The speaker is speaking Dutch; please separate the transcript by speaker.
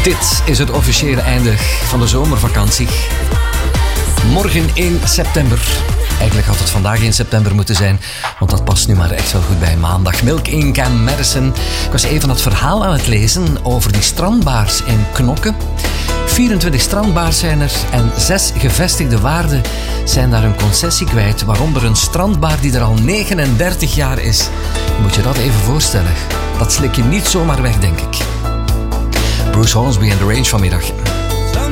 Speaker 1: Dit is het officiële einde van de zomervakantie. Morgen 1 september. Eigenlijk had het vandaag 1 september moeten zijn, want dat past nu maar echt wel goed bij maandag. Milk Inc. en Madison. Ik was even het verhaal aan het lezen over die strandbaars in Knokke. 24 strandbaars zijn er en 6 gevestigde waarden zijn daar een concessie kwijt, waaronder een strandbaar die er al 39 jaar is. Moet je dat even voorstellen. Dat slik je niet zomaar weg, denk ik. Bruce Hornsby en The Range vanmiddag.